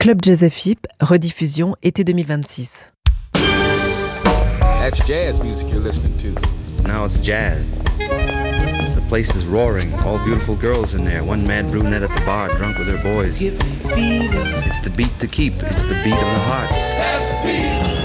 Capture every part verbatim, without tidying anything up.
Club Jazz F I P, rediffusion été deux mille vingt-six. That's jazz music you're listening to. Now it's jazz. The place is roaring. All beautiful girls in there. One mad brunette at the bar, drunk with her boys. It's the beat to keep. It's the beat of the heart. That's the beat.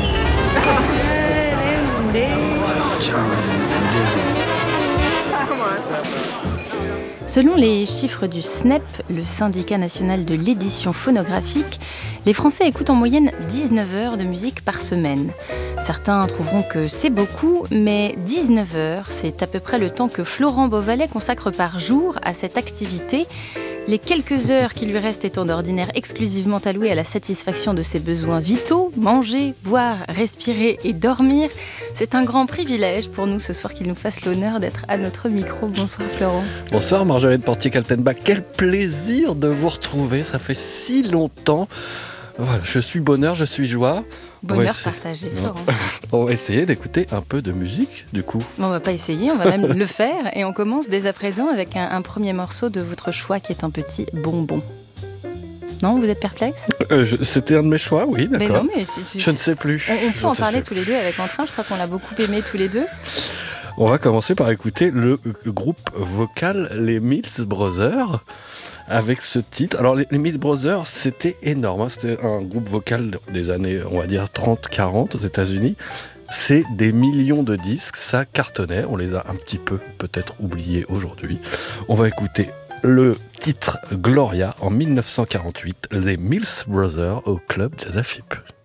Selon les chiffres du S N E P, le syndicat national de l'édition phonographique, les Français écoutent en moyenne dix-neuf heures de musique par semaine. Certains trouveront que c'est beaucoup, mais dix-neuf heures, c'est à peu près le temps que Florent Beauvalet consacre par jour à cette activité. Les quelques heures qui lui restent étant d'ordinaire exclusivement allouées à la satisfaction de ses besoins vitaux, manger, boire, respirer et dormir. C'est un grand privilège pour nous ce soir qu'il nous fasse l'honneur d'être à notre micro. Bonsoir Florent. Bonsoir Marjolaine Portier-Kaltenbach. Quel plaisir de vous retrouver, ça fait si longtemps. Voilà, je suis bonheur, je suis joie. Bonheur partagé, Florent. On va essayer d'écouter un peu de musique, du coup. On va pas essayer, on va même le faire. Et on commence dès à présent avec un, un premier morceau de votre choix qui est un petit bonbon. Non, vous êtes perplexe ? euh, je, C'était un de mes choix, oui, d'accord. Mais non, mais c'est, c'est, je ne sais plus. On, on peut je en parler sais. tous les deux avec Entrain, je crois qu'on l'a beaucoup aimé tous les deux. On va commencer par écouter le groupe vocal Les Mills Brothers avec ce titre. Alors les, les Mills Brothers, c'était énorme, hein. C'était un groupe vocal des années, on va dire trente quarante aux États-Unis. C'est des millions de disques, ça cartonnait, on les a un petit peu peut-être oubliés aujourd'hui. On va écouter le titre Gloria en dix-neuf cent quarante-huit, les Mills Brothers au Club Jazz F I P.